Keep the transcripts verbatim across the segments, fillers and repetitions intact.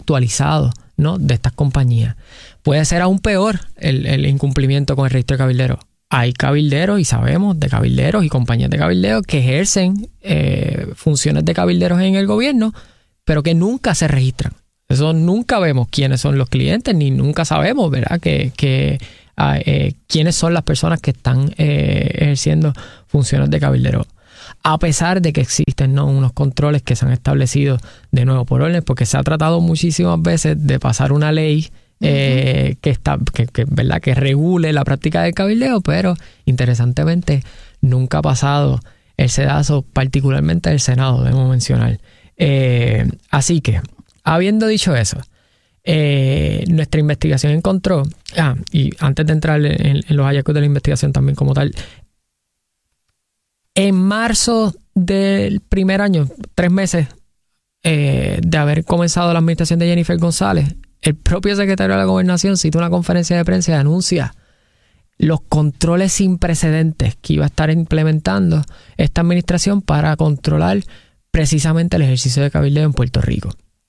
actualizado, ¿no?, de estas compañías. Puede ser aún peor el, el incumplimiento con el registro de cabilderos. Hay cabilderos, y sabemos de cabilderos y compañías de cabilderos que ejercen eh, funciones de cabilderos en el gobierno, pero que nunca se registran. Eso nunca vemos quiénes son los clientes, ni nunca sabemos, ¿verdad?, que, que eh, quiénes son las personas que están eh, ejerciendo funciones de cabildero. A pesar de que existen, ¿no?, unos controles que se han establecido de nuevo por orden, porque se ha tratado muchísimas veces de pasar una ley eh, uh-huh. que está, que, que, ¿verdad?, que regule la práctica del cabildeo, pero interesantemente nunca ha pasado el sedazo, particularmente el Senado, debemos mencionar. Eh, así que, habiendo dicho eso, eh, nuestra investigación encontró, ah, y antes de entrar en, en los hallazgos de la investigación también como tal, en marzo del primer año, tres meses eh, de haber comenzado la administración de Jennifer González, el propio secretario de la Gobernación cita una conferencia de prensa y anuncia los controles sin precedentes que iba a estar implementando esta administración para controlar precisamente el ejercicio de cabildeo en Puerto Rico.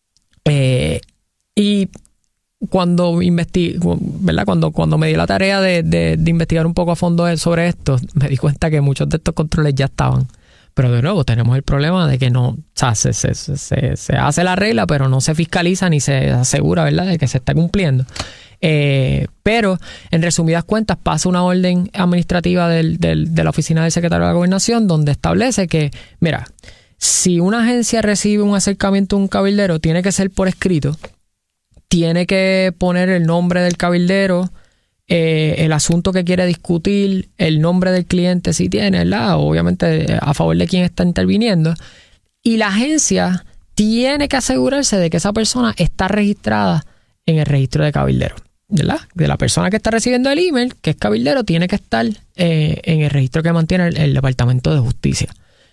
Eh, y cuando investi- ¿verdad? Cuando, cuando me di la tarea de, de, de investigar un poco a fondo sobre esto, me di cuenta que muchos de estos controles ya estaban. Pero de nuevo tenemos el problema de que no, o sea, se, se, se, se hace la regla, pero no se fiscaliza ni se asegura, ¿verdad?, de que se está cumpliendo. Eh, pero, en resumidas cuentas, pasa una orden administrativa del, del, de la oficina del secretario de la Gobernación donde establece que, mira, si una agencia recibe un acercamiento de un cabildero, tiene que ser por escrito, tiene que poner el nombre del cabildero, eh, el asunto que quiere discutir, el nombre del cliente si tiene, ¿verdad?, obviamente a favor de quien está interviniendo, y la agencia tiene que asegurarse de que esa persona está registrada en el registro de cabildero, ¿verdad? De la persona que está recibiendo el email, que es cabildero, tiene que estar eh, en el registro que mantiene el, el Departamento de Justicia.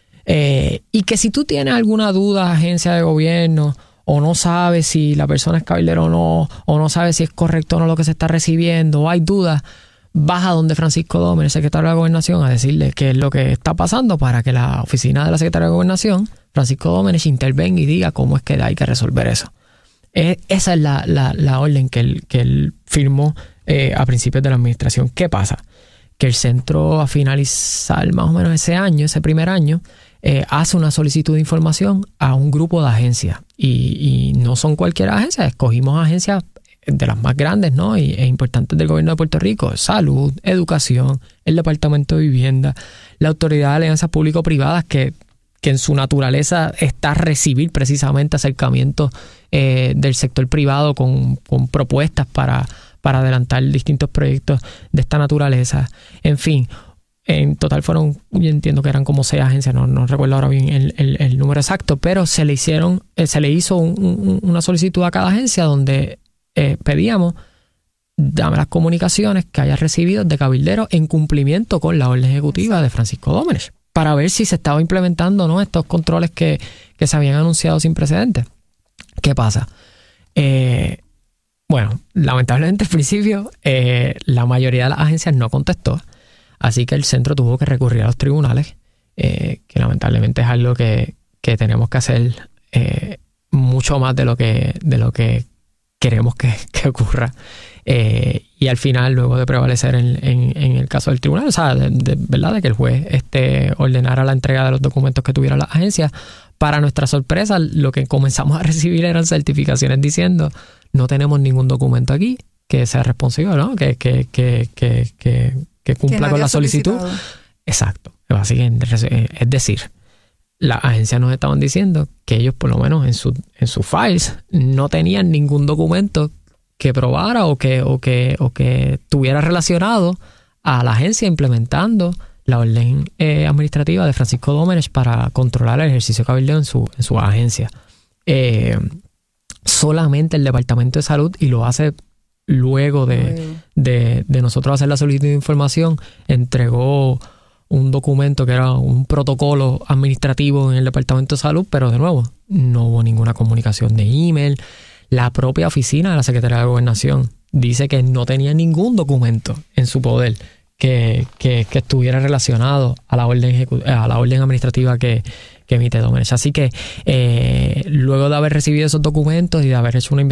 Eh, y que si tú tienes alguna duda, agencia de gobierno, o no sabes si la persona es cabildero o no, o no sabes si es correcto o no lo que se está recibiendo, o hay dudas, vas a donde Francisco Dómenes, el secretario de la Gobernación, a decirle qué es lo que está pasando para que la oficina de la secretaria de Gobernación, Francisco Dómenes, intervenga y diga cómo es que hay que resolver eso. Eh, esa es la, la, la orden que él, que él firmó eh, a principios de la administración. ¿Qué pasa? Que el centro, a finalizar más o menos ese año, ese primer año, Eh, hace una solicitud de información a un grupo de agencias y, y no son cualquier agencia, escogimos agencias de las más grandes, ¿no?, y, e importantes del gobierno de Puerto Rico: salud, educación, el Departamento de Vivienda, la Autoridad de Alianzas Público-Privadas, que, que en su naturaleza está a recibir precisamente acercamientos eh, del sector privado con, con propuestas para, para adelantar distintos proyectos de esta naturaleza. En fin, en total fueron, yo entiendo que eran como seis agencias, no, no recuerdo ahora bien el, el, el número exacto, pero se le hicieron, eh, se le hizo un, un, una solicitud a cada agencia donde eh, pedíamos, dame las comunicaciones que hayas recibido de cabildero en cumplimiento con la orden ejecutiva de Francisco Dómenes, para ver si se estaba implementando, ¿no?, estos controles que, que se habían anunciado sin precedentes. ¿Qué pasa? Eh, bueno, lamentablemente al principio eh, la mayoría de las agencias no contestó. Así que el centro tuvo que recurrir a los tribunales, eh, que lamentablemente es algo que, que tenemos que hacer eh, mucho más de lo que, de lo que queremos que, que ocurra. Eh, y al final, luego de prevalecer en, en, en el caso del tribunal, o sea, de, de, ¿verdad?, de que el juez este, ordenara la entrega de los documentos que tuvieran las agencias, para nuestra sorpresa, lo que comenzamos a recibir eran certificaciones diciendo: no tenemos ningún documento aquí que sea responsivo, ¿no?, que, que, que, que, que que cumpla con la solicitud. Exacto. Así que, es decir, las agencias nos estaban diciendo que ellos, por lo menos en su, en sus files, no tenían ningún documento que probara o que, o que, o que estuviera relacionado a la agencia implementando la orden eh, administrativa de Francisco Dómenes para controlar el ejercicio de cabildeo en su, en su agencia. Eh, solamente el Departamento de Salud, y lo hace luego de, de, de nosotros hacer la solicitud de información, entregó un documento que era un protocolo administrativo en el Departamento de Salud, pero de nuevo, no hubo ninguna comunicación de email. La propia oficina de la Secretaría de Gobernación dice que no tenía ningún documento en su poder que, que, que estuviera relacionado a la orden ejecu- a la orden administrativa que, que emite Dómenes. Así que eh, luego de haber recibido esos documentos y de haber hecho una investigación